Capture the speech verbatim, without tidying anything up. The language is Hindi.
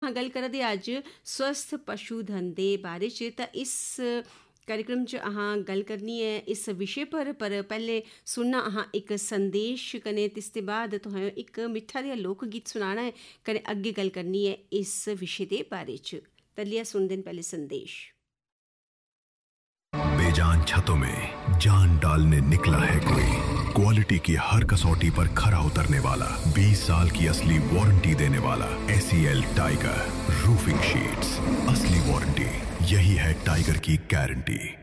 अहां गल करा दे अज स्वस्थ पशुधन दे बारे च। तां इस कार्यक्रम च अहां गल करनी है इस विषय पर पर पैह्ले सुनना अहां एक संदेश कने इसदे बाद तुसें एक मिट्ठा देहा लोक गीत सुनाना है कने अग्गे गल करनी है इस विषय दे बारे च। तलिया सुनदे न पैह्ले संदेश। बेजान छतों में जान डालने निकला है कोई, क्वालिटी की हर कसौटी पर खरा उतरने वाला, बीस साल की असली वारंटी देने वाला एसीएल टाइगर रूफिंग शीट्स। असली वारंटी, यही है टाइगर की गारंटी।